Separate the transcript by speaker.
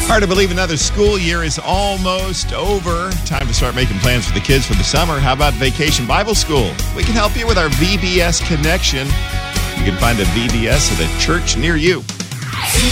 Speaker 1: Hard to believe another school year is almost over. Time to start making plans for the kids for the summer. How about Vacation Bible School? We can help you with our VBS connection. You can find a VBS at a church near you.